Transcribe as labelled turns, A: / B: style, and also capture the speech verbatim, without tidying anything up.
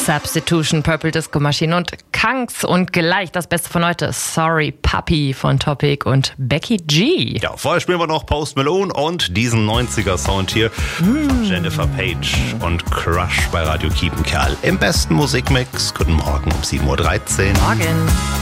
A: Substitution, Purple Disco Machine und Kanks und gleich das Beste von heute, Sorry Puppy von Topic und Becky G.
B: Ja, vorher spielen wir noch Post Malone und diesen neunziger-Sound hier mm. von Jennifer Page und Crush bei Radio Kiepenkerl im besten Musikmix. Guten Morgen um sieben Uhr dreizehn.
A: Morgen.